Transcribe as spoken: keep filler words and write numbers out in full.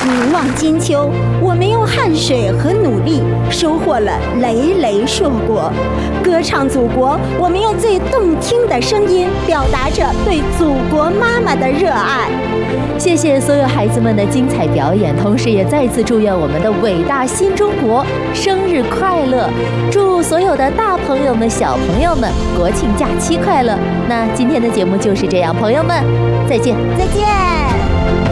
凝望金秋，我们用汗水和努力收获了累累硕果；歌唱祖国，我们用最动听的声音表达着对祖国妈妈的热爱。 谢谢所有孩子们的精彩表演，同时也再次祝愿我们的伟大新中国生日快乐！祝所有的大朋友们、小朋友们国庆假期快乐！那今天的节目就是这样，朋友们，再见， 再见。